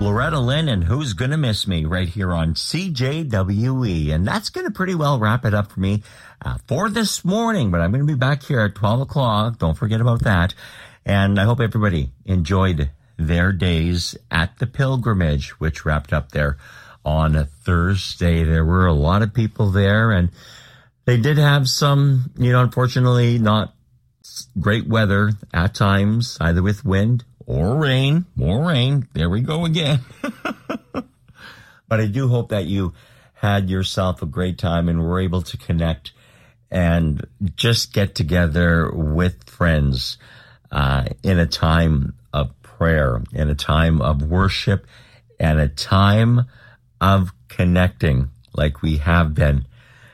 Loretta Lynn and Who's Gonna Miss Me right here on CJWE. And that's going to pretty well wrap it up for me for this morning. But I'm going to be back here at 12 o'clock. Don't forget about that. And I hope everybody enjoyed their days at the pilgrimage, which wrapped up there on a Thursday. There were a lot of people there, and they did have some, unfortunately not great weather at times, either with wind or rain. More rain. There we go again. But I do hope that you had yourself a great time and were able to connect and just get together with friends in a time of prayer, in a time of worship, and a time of connecting like we have been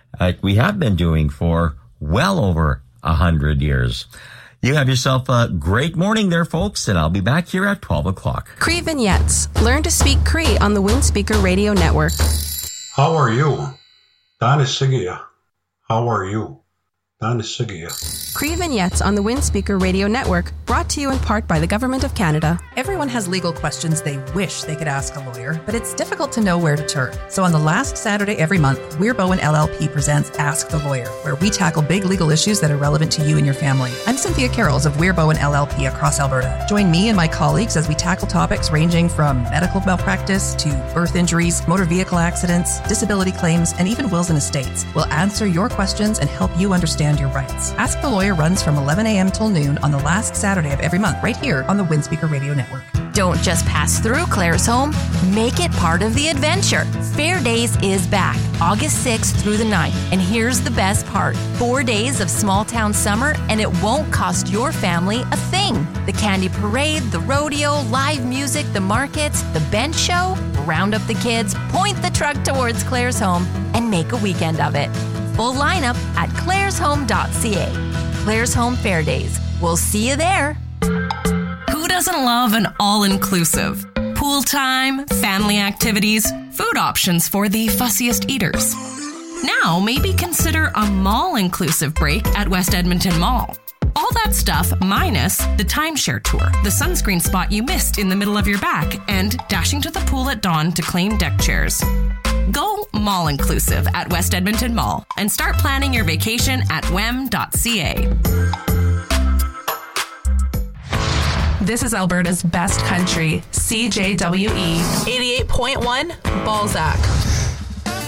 doing for well over 100 years. You have yourself a great morning there, folks, and I'll be back here at 12 o'clock. Cree Vignettes. Learn to speak Cree on the Windspeaker Radio Network. How are you? Dani Sigia. How are you? Dani Sigia. Cree Vignettes on the Windspeaker Radio Network, brought to you in part by the Government of Canada. Everyone has legal questions they wish they could ask a lawyer, but it's difficult to know where to turn. So on the last Saturday every month, Weir Bowen LLP presents Ask the Lawyer, where we tackle big legal issues that are relevant to you and your family. I'm Cynthia Carrolls of Weir Bowen LLP across Alberta. Join me and my colleagues as we tackle topics ranging from medical malpractice to birth injuries, motor vehicle accidents, disability claims, and even wills and estates. We'll answer your questions and help you understand your rights. Ask the Lawyer runs from 11 a.m. till noon on the last Saturday of every month, right here on the Windspeaker Radio Network. Don't just pass through Claire's home, make it part of the adventure. Fair Days is back, August 6th through the 9th. And here's the best part. 4 days of small town summer, and it won't cost your family a thing. The candy parade, the rodeo, live music, the markets, the bench show. Round up the kids, point the truck towards Claire's home, and make a weekend of it. Full lineup at claireshome.ca. Claire's Home Fair Days. We'll see you there. Who doesn't love an all-inclusive? Pool time, family activities, food options for the fussiest eaters. Now, maybe consider a mall-inclusive break at West Edmonton Mall. All that stuff minus the timeshare tour, the sunscreen spot you missed in the middle of your back, and dashing to the pool at dawn to claim deck chairs. Go mall-inclusive at West Edmonton Mall and start planning your vacation at wem.ca. This is Alberta's best country, CJWE 88.1 Balzac.